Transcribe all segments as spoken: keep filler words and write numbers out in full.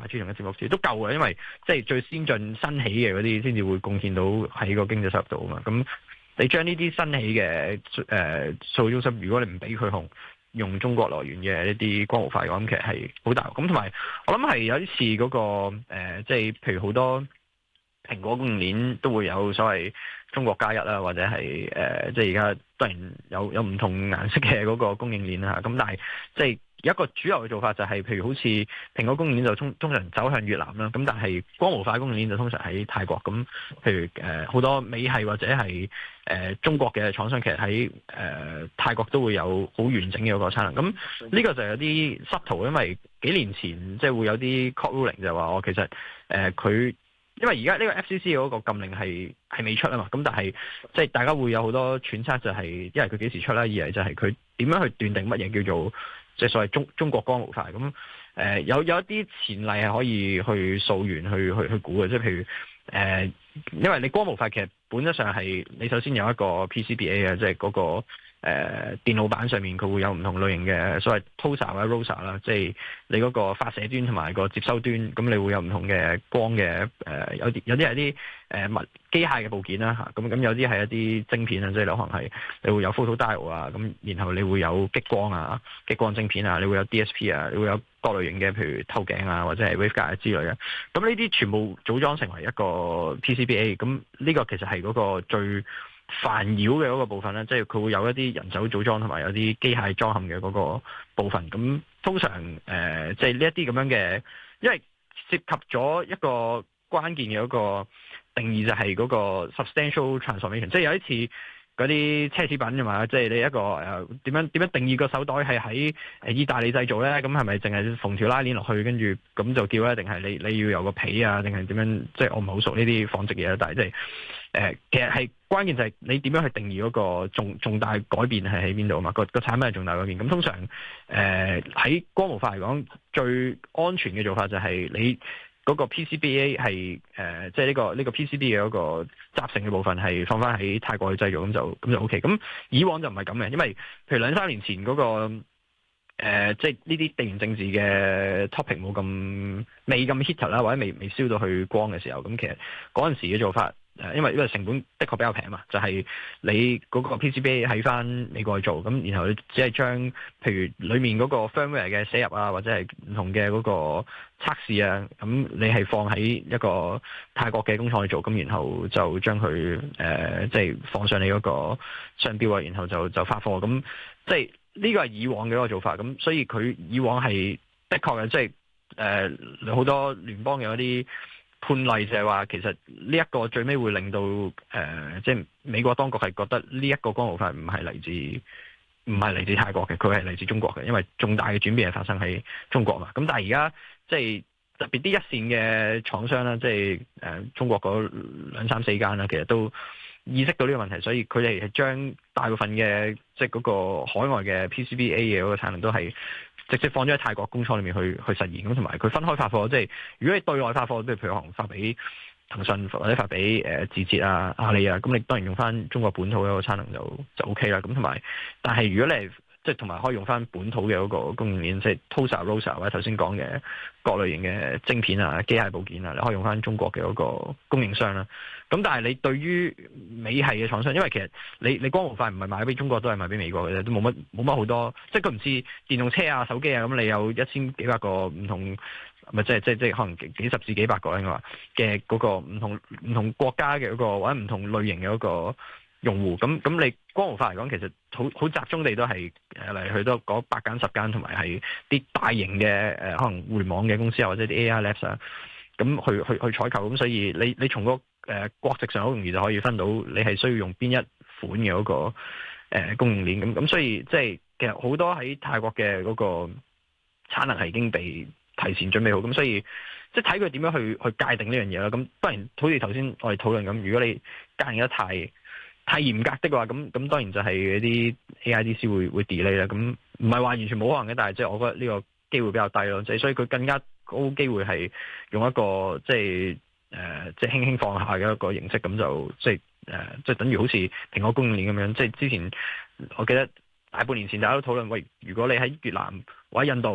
轉用嘅節目字都夠嘅，因為即係最先進新起嘅嗰啲先至會貢獻到喺個經濟收入度啊嘛。咁你將呢啲新起嘅誒數據中心，如果你唔俾佢用用中國來源嘅一啲光模塊嘅話，咁其實係好大。咁同埋我諗係有啲似嗰個誒，即係譬如好多蘋果供應鏈都會有所謂中國加一啦，或者係誒、呃，即係而家當然有有唔同顏色嘅嗰個供應鏈啦。咁但係即係有一個主流嘅做法就係、是，譬如好似蘋果供應鏈就通通常走向越南啦。咁但係光模塊供應鏈就通常喺泰國。咁譬如誒好、呃、多美系或者係誒、呃、中國嘅廠商，其實喺誒、呃、泰國都會有好完整嘅嗰個產能。咁呢個就有啲失途，因為幾年前即係會有啲 court ruling 就話我其實誒佢。呃因為而家呢個 F C C 嗰個禁令係係未出啊嘛，咁但係即係大家會有好多揣測，就係一係佢幾時出啦，二係就係佢點樣去斷定乜嘢叫做即係所謂中中國光模塊咁誒、呃、有有一啲前例係可以去溯源去去去估嘅，即係譬如誒、呃，因為你光模塊其實本質上係你首先有一個 P C B A 嘅，即係嗰個。誒、呃、電腦板上面佢會有唔同類型嘅所謂 Tosa 或者 Rosa 啦，即係你嗰個發射端同埋個接收端，咁你會有唔同嘅光嘅誒、呃，有啲有啲係啲誒物機械嘅部件啦嚇，咁咁有啲係一啲晶片啊，即係可能係你會有 photodiode 啊，咁然後你會有激光啊、激光晶片啊，你會有 D S P 啊，你會有各類型嘅譬如透鏡啊或者係 waveguide 之類嘅，咁呢啲全部組裝成為一個 P C B A， 咁呢個其實係嗰個最煩擾嘅嗰個部分咧，即係佢會有一啲人手組裝同埋有啲機械裝嵌嘅嗰個部分。咁通常誒，即係呢一啲咁樣嘅，因為涉及咗一個關鍵嘅嗰個定義，就係嗰個 substantial transformation，即係有一次嗰啲奢侈品㗎嘛，即係你一個誒點樣點樣定義個手袋係喺誒意大利製造咧？咁係咪淨係縫條拉鏈落去，跟住咁就叫咧？定係你你要有個皮啊？定係點樣？即係我唔係好熟呢啲紡織嘢，但係即係誒，其實係關鍵就係你點樣去定義嗰個重重大改變係喺邊度啊嘛？個個產品係重大改變。咁通常誒喺光模塊嚟講，最安全嘅做法就係你嗰個 P C B A 係誒、呃，即係呢、這個呢、這個 P C B 嘅嗰個集成嘅部分係放翻喺泰國去製造，咁就咁就 O K。咁以往就唔係咁嘅，因為譬如兩三年前嗰、那個、呃、即係呢啲地緣政治嘅 topic 冇咁未咁 hit 啦，或者未未燒到去光嘅時候，咁其實嗰陣時嘅做法。誒，因為因為成本的確比較平嘛，就係、是、你嗰個 P C B A 喺翻美國去做，咁然後你只係將譬如裡面嗰個 firmware 嘅寫入啊，或者係唔同嘅嗰個測試啊，咁你係放喺一個泰國嘅工廠去做，咁然後就將佢誒即係放上你嗰個商標啊，然後就就發貨，咁即係呢個係以往嘅一個做法，咁所以佢以往係的確嘅，即係誒好多聯邦嘅嗰啲判例就係話，其實呢一個最尾會令到誒，即、呃、係、就是、美國當局係覺得呢一個光模塊唔係嚟自唔係嚟自泰國嘅，佢係嚟自中國嘅，因為重大嘅轉變係發生喺中國嘛。咁但係而家即係特別啲一線嘅廠商啦，即係誒中國嗰兩三四間啦，其實都意識到呢個問題，所以佢哋係將大部分嘅即係嗰個海外嘅 P C B A 嘅嗰個產能都係直接放咗喺泰國工廠裏面去去實現，咁同埋佢分開發貨，即係如果你對外發貨，即係譬如可能發俾騰訊或者發俾誒字節啊、阿里啊，咁你當然用翻中國本土嘅個產能就就 O K 啦。咁同埋，但係如果你係即係同埋可以用翻本土嘅嗰個供應鏈，即係 Tosa、Rosa 或者頭先講嘅各類型嘅晶片啊、機械部件啊，你可以用翻中國嘅嗰個供應商啦。咁但係你對於美系嘅廠商，因為其實你你光模塊唔係賣俾中國，都係賣俾美國嘅啫，都冇乜冇乜好多，即係佢唔似電動車啊、手機啊咁，你有一千幾百個唔同，咪即係即係即係可能幾十至幾百個應該話嘅嗰個唔同唔同國家嘅嗰個或者唔同類型嘅嗰個用戶，咁咁你光模塊嚟講，其實好好集中地都係誒嚟去到嗰八間十間，同埋係啲大型嘅誒、呃、可能互聯網嘅公司啊，或者啲 A I Labs 啊，咁去去去採購，咁所以你你從個誒、呃、國籍上好容易就可以分到你係需要用邊一款嘅嗰、那個誒、呃、供應鏈，咁咁所以即係其實好多喺泰國嘅嗰個產能係已經被提前準備好，咁所以即係睇佢點樣去去界定呢樣嘢啦。咁當然好似頭先我哋討論咁，如果你界定得太太嚴格的話，咁咁當然就係一啲 A I D C 會會 delay 啦。咁唔係話完全冇可能嘅，但係即係我覺得呢個機會比較低咯。即係所以佢更加高機會係用一個即係誒即係輕輕放下嘅一個形式，咁就即係誒即係等於好似蘋果供應鏈咁樣。即係之前我記得大半年前大家都討論，喂，如果你喺越南或者印度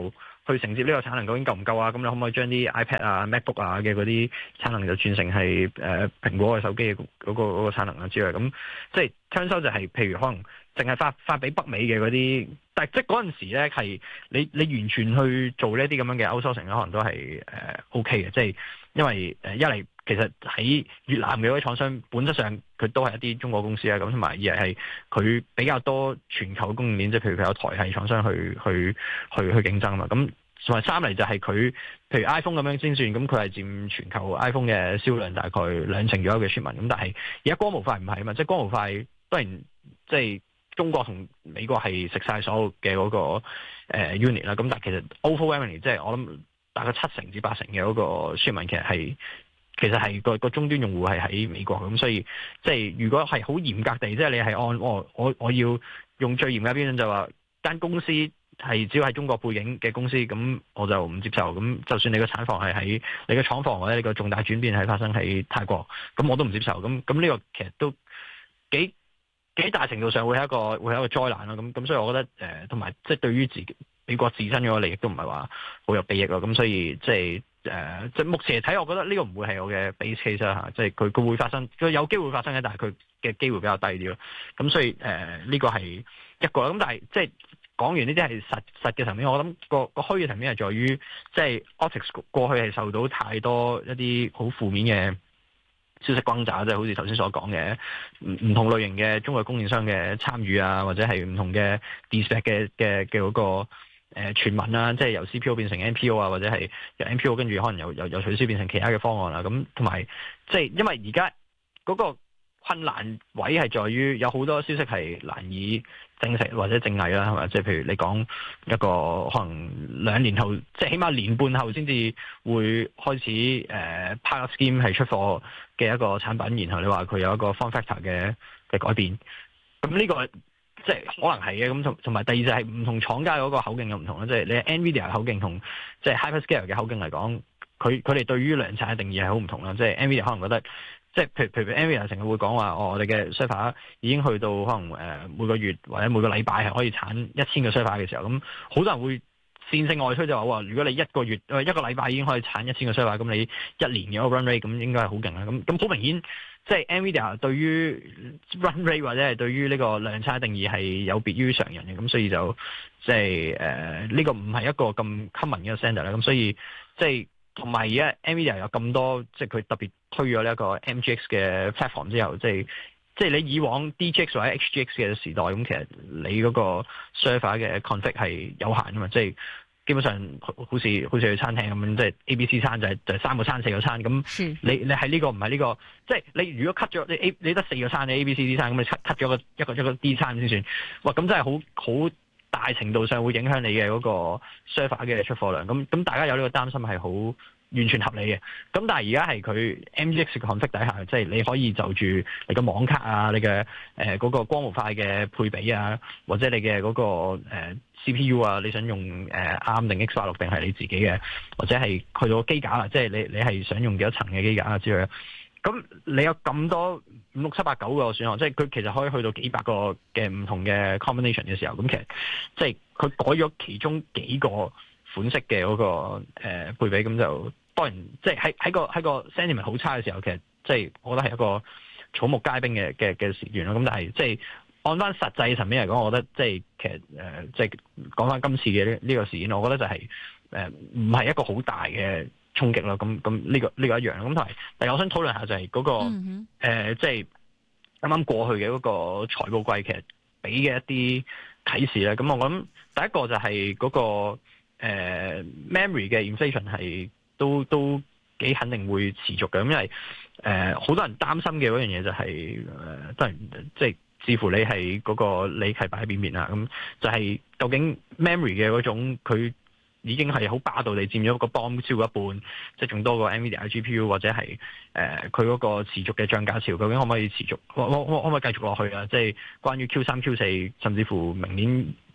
去承接呢個產能究竟夠唔夠啊？咁你可唔可以將啲 iPad 啊、MacBook 啊嘅嗰啲產能就轉成係誒蘋果嘅手機嘅嗰、嗰個嗰、嗰個產能啊之類？咁即係聽收就係、是、譬如可能淨係發發俾北美嘅嗰啲，但係即係嗰陣時咧係你你完全去做呢啲咁樣嘅 outsourcing 可能都係誒、呃、OK 嘅，即係因為誒一嚟其實喺越南嘅嗰啲廠商本質上佢都係一啲中國公司啊，咁同埋二嚟係佢比較多全球供應鏈，即係譬如佢有台系廠商去去去去競爭啊嘛，咁同埋三嚟就係佢譬如 iPhone 咁樣先算，咁佢係佔全球 iPhone 嘅銷量大概兩成左右嘅傳聞，咁但係而家光模塊唔係啊嘛，即係光模塊當然即係中國同美國係食晒所有嘅嗰、那個、呃、unit 啦，咁但係其實 overwhelmingly 即係我諗大概七成至八成嘅嗰個傳聞其實係。其實係個個終端用戶係喺美國咁，所以即係如果係好嚴格地，即係你係按我我我要用最嚴格嘅標準，就話間公司係只要係中國背景嘅公司，咁我就唔接受。咁就算你個產房係喺你嘅廠房或者你個重大轉變係發生喺泰國，咁我都唔接受。咁咁呢個其實都幾幾大程度上會係一個會係一個災難咯。咁咁所以我覺得誒，同埋即係對於自己美國自身嗰個利益都唔係話好有裨益咯。咁所以即係。誒、呃，即係目前嚟睇，我覺得呢個唔會係我嘅 base case 啦嚇，即係佢佢會發生，佢有機會發生嘅，但係佢嘅機會比較低啲咯。咁所以誒，呢、呃這個係一個。咁但係即係講完呢啲係實實嘅層面，我諗個個虛嘅層面係在於，即係 Optics 過去係受到太多一啲好負面嘅消息轟炸，即係好似頭先所講嘅唔唔同類型嘅中國供應商嘅參與啊，或者係唔同嘅 de-spec 嘅嘅嘅嗰個。誒傳聞啦，即係由 C P O 變成 N P O 啊，或者係由 N P O 跟住可能由由由取消變成其他嘅方案啦。咁同埋即係因為而家嗰個困難位係在於有好多消息係難以證實或者證偽啦，係咪？即係譬如你講一個可能兩年後，即係起碼年半後先至會開始誒 pilot scheme 係出貨嘅一個產品，然後你話佢有一個 form factor 嘅嘅改變，咁呢個。即係可能係嘅，咁同同埋第二就係唔同廠家嗰個口徑又唔同啦。即係你 Nvidia 嘅口徑同即係 Hyperscale 嘅口徑嚟講，佢佢哋對於量產嘅定義係好唔同啦。即係 Nvidia 可能覺得，即係譬如譬如 Nvidia 成日會講話，哦，我哋嘅 server 已經去到可能誒每個月或者每個禮拜係可以產一千個 server 嘅時候，咁好多人會線性外推就話，哇！如果你一個月一個禮拜已經可以產一千個 server，咁你一年嘅 run rate 咁應該係好勁啦。咁咁好明顯。即係 Nvidia 對於 run rate 或者係對於呢個量產定義係有別於常人嘅，咁所以就即係誒呢個唔係一個咁 common 嘅 standard 啦。咁所以即係同埋而家 Nvidia 有咁多，即係佢特別推咗呢一個 M G X 嘅 platform 之後，即係即係你以往 D G X 或者 H G X 嘅時代，咁其實你嗰個 server 嘅 config 係有限㗎嘛，即係。基本上好似好似去餐廳咁樣，即係 A B C 餐就係、是、就係、是、三個餐四個餐咁。你你係呢個唔係呢個，即係你如果 cut 咗你 A 你得四個餐你 A B C D 餐咁，你 cut cut 咗個一個一個 D 餐先算。哇！咁真係好好大程度上會影響你嘅嗰個 server 嘅出貨量。咁咁大家有呢個擔心係好完全合理嘅。咁但係而家係佢 M G X 嘅 config 底下，即係你可以就住你個網卡啊，你嘅誒嗰個光模塊嘅配比啊，或者你嘅嗰、那個、呃、C P U 啊，你想用誒 ARM 定 X 八六定係你自己嘅，或者係去到機架啊，即係你你係想用幾多層嘅機架啊之類。咁你有咁多五六七八九個選項，即係佢其實可以去到幾百個嘅唔同嘅 combination 嘅時候，咁其實即係佢改咗其中幾個款式嘅嗰、那個誒、呃、配比，咁就當然即係喺喺個喺個 sentiment 好差嘅時候，其實即係我覺得係一個草木皆兵嘅嘅嘅時段咯。咁但係即係按翻實際層面嚟講，我覺得即係其實誒、呃、即係講翻今次嘅呢呢個事件，我覺得就係誒唔係一個好大嘅衝擊咯。咁咁呢個呢、這個一樣。咁同埋，但係我想討論下就係嗰、那個、mm hmm. 呃、即係啱啱過去嘅嗰個財報季，其實俾嘅一啲啟示咧。咁我諗第一個就係嗰、那個、呃、memory 嘅 inflation 係都都幾肯定會持續嘅。因為誒好、呃、多人擔心嘅嗰樣嘢就係、是、誒，當、呃、然即係。視乎你係嗰個你係擺喺邊邊啦，咁就係究竟 memory 嘅嗰種佢已經係好霸道地佔咗個 bomb 超過一半，即係仲多過 Nvidia G P U 或者係誒佢嗰個持續嘅漲價潮，究竟可唔可以持續？可可可可唔可以繼續落去啊？即係關於 Q 三、Q 四，甚至乎明年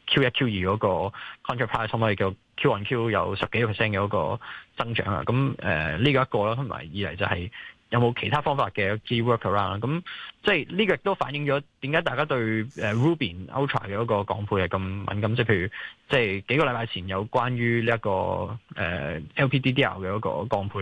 Q 一 Q 二嗰個 contract price 可唔可以叫 Q on Q 有十幾個 percent 嘅嗰個增長啊？咁誒呢個一個啦，同埋二嚟就係有冇其他方法嘅一啲 workaround 啦。咁即係呢個亦都反映咗點解大家對誒 Ruby Ultra 嘅嗰個降配係咁敏感。即係譬如即係幾個禮拜前有關於呢一個誒 L P D D R 嘅嗰個降配。